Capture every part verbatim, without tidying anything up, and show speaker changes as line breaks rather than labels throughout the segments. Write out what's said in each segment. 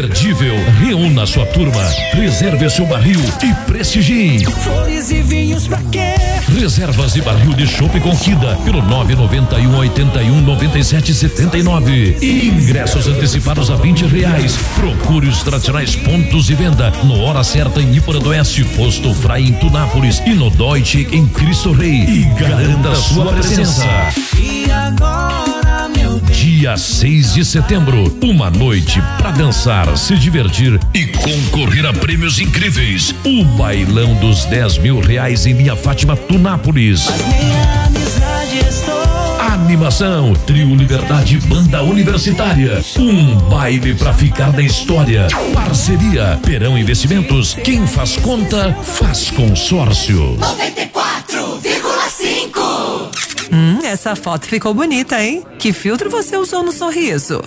imperdível. Reúna sua turma, reserve seu barril e prestigie.
Flores e vinhos pra quê?
Reservas e barril de chopp Conquista pelo nove nove um, oito um, nove sete sete nove. E ingressos antecipados a vinte reais. Procure os tradicionais pontos de venda no Hora Certa em Iporã do Oeste, Posto Frei em Tunápolis e no Deutsche em Cristo Rei. E garanta a sua presença.
E agora, meu Deus.
Dia seis de setembro, uma noite pra dançar, se divertir e concorrer a prêmios incríveis. O bailão dos dez mil reais em Linha Fátima, Tunápolis.
Mas minha amizade estou.
Animação, Trio Liberdade, Banda Universitária. Um baile pra ficar na história. Parceria, Perão Investimentos. Quem faz conta, faz consórcio.
noventa e quatro vírgula cinco.
Hum, essa foto ficou bonita, hein? Que filtro você usou no sorriso?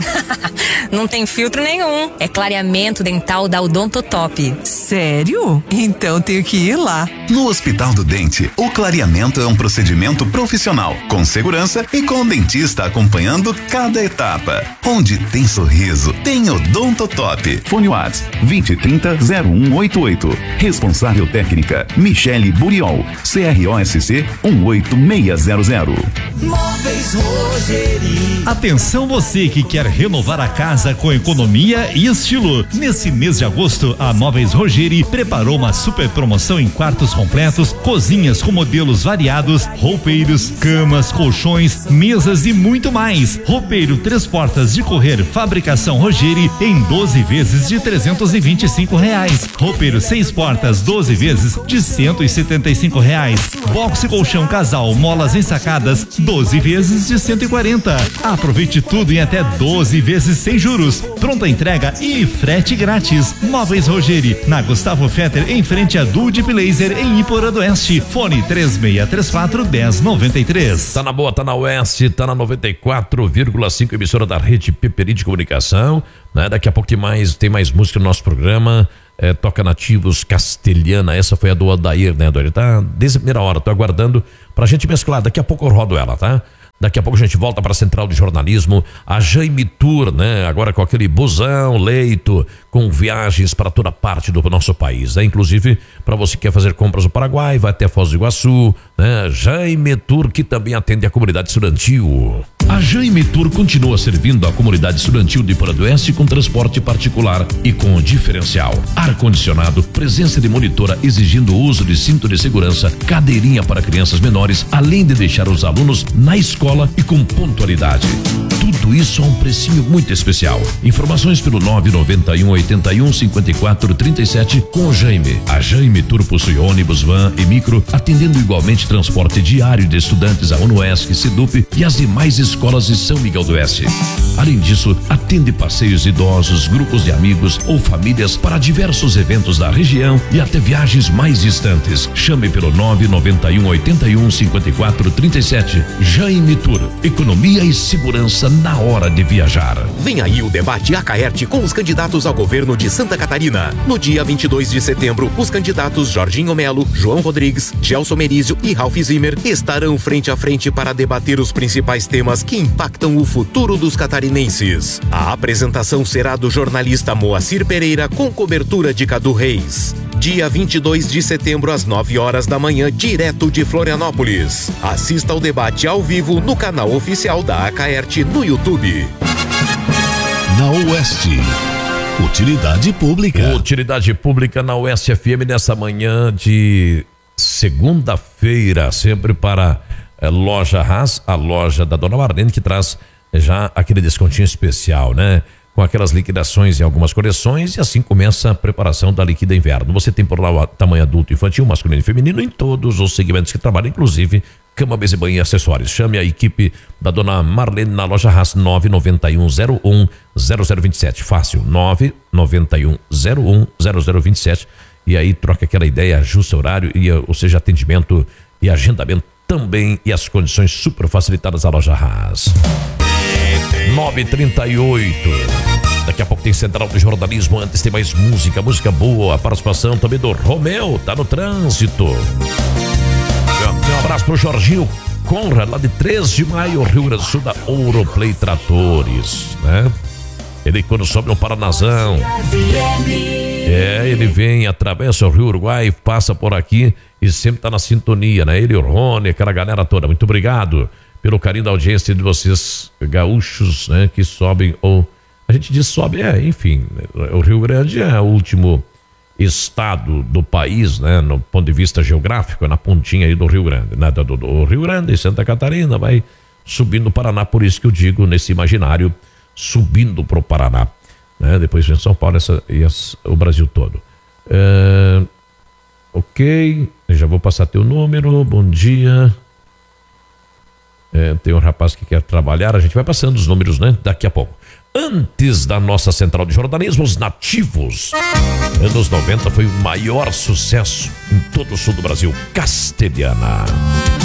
Não tem filtro nenhum. É clareamento dental da Odontotop.
Sério? Então tenho que ir lá.
No Hospital do Dente, o clareamento é um procedimento profissional, com segurança e com o dentista acompanhando cada etapa. Onde tem sorriso, tem Odontotop. Fone Whats vinte trinta zero um oito oito. Responsável técnica Michele Buriol, C R O S C um oito seis zero zero.
Móveis Rogeri.
Atenção você que quer renovar a casa com economia e estilo. Nesse mês de agosto, a Móveis Rogeri preparou uma super promoção em quartos completos, cozinhas com modelos variados, roupeiros, camas, colchões, mesas e muito mais. Roupeiro três portas de correr fabricação Rogeri em doze vezes de trezentos e vinte e cinco reais. Roupeiro seis portas doze vezes de cento e setenta e cinco reais. Boxe colchão casal molas ensacadas doze vezes de cento e quarenta. Aproveite tudo em até doze vezes sem juros. Pronta entrega e frete grátis. Móveis Rogeri, na Gustavo Fetter, em frente a Dulce Laser, em Iporã do Oeste. Fone três seis três quatro, um zero nove três.
Tá na boa, tá na Oeste, tá na noventa e quatro vírgula cinco, emissora da Rede Peperi de Comunicação, né? Daqui a pouco tem mais, tem mais música no nosso programa. É, toca nativos castelhana, essa foi a do Odair, né, Odair? Tá desde a primeira hora, tô aguardando pra gente mesclar, daqui a pouco eu rodo ela, tá? Daqui a pouco a gente volta para a Central de Jornalismo, a Jaime Tour, né? Agora com aquele busão, leito, com viagens para toda parte do nosso país, né? Inclusive, para você que quer fazer compras no Paraguai, vai até Foz do Iguaçu, né? Jaime Tour, que também atende a comunidade estudantil. A Jaime Tour continua servindo a comunidade estudantil de Iporã do Oeste com transporte particular e com diferencial. Ar-condicionado, presença de monitora exigindo o uso de cinto de segurança, cadeirinha para crianças menores, além de deixar os alunos na escola e com pontualidade. Tudo isso a um precinho muito especial. Informações pelo nove nove um, oito um, cinco quatro três sete com o Jaime. A Jaime Tour possui ônibus, van e micro, atendendo igualmente transporte diário de estudantes a UNOESC, SEDUP e as demais escolas de São Miguel do Oeste. Além disso, atende passeios idosos, grupos de amigos ou famílias para diversos eventos da região e até viagens mais distantes. Chame pelo nove nove um, oito um, cinco quatro três sete. Jaime Tour, economia e segurança na hora de viajar.
Vem aí o debate Acaerte com os candidatos ao governo de Santa Catarina. No dia vinte e dois de setembro, os candidatos Jorginho Melo, João Rodrigues, Gelson Merizio e Ralph Zimmer estarão frente a frente para debater os principais temas que impactam o futuro dos catarinenses. A apresentação será do jornalista Moacir Pereira com cobertura de Cadu Reis. Dia vinte e dois de setembro às nove horas da manhã, direto de Florianópolis. Assista ao debate ao vivo no canal oficial da Acaerte no YouTube.
Na Oeste, utilidade pública.
Utilidade pública na Oeste F M nessa manhã de segunda-feira, sempre para é, Loja Haas, a loja da Dona Marlene, que traz é, já aquele descontinho especial, né? Com aquelas liquidações em algumas coleções, e assim começa a preparação da liquida inverno. Você tem por lá o tamanho adulto, infantil, masculino e feminino em todos os segmentos que trabalham, inclusive cama, mesa e banho e acessórios. Chame a equipe da Dona Marlene na Loja Haas, nove nove um zero um zero zero dois sete. Fácil, nove nove um zero um zero zero dois sete. E aí troca aquela ideia, ajusta o horário, e, ou seja, atendimento e agendamento também, e as condições super facilitadas da Loja Haas. nove e trinta e oito. Daqui a pouco tem Central de Jornalismo. Antes tem mais música, música boa. A participação também do Romeu, tá no trânsito. Um abraço pro Jorginho Conrad, lá de três de maio, Rio Grande do Sul, da Ouroplay Tratores, né? Ele quando sobe no Paranazão. É, ele vem, atravessa o Rio Uruguai, passa por aqui e sempre tá na sintonia, né? Ele, o Rony, aquela galera toda. Muito obrigado pelo carinho da audiência de vocês, gaúchos, né? Que sobem ou... A gente diz sobe, é, enfim. O Rio Grande é o último estado do país, né? No ponto de vista geográfico, na pontinha aí do Rio Grande, né? Do, do Rio Grande e Santa Catarina, vai subindo o Paraná, por isso que eu digo nesse imaginário, subindo pro Paraná, né? Depois vem São Paulo essa, e essa, o Brasil todo. É, ok, eu já vou passar teu número, bom dia. É, tem um rapaz que quer trabalhar, a gente vai passando os números, né? Daqui a pouco. Antes da nossa central de jornalismo, os Nativos. Anos noventa foi o maior sucesso em todo o sul do Brasil. Castelhana.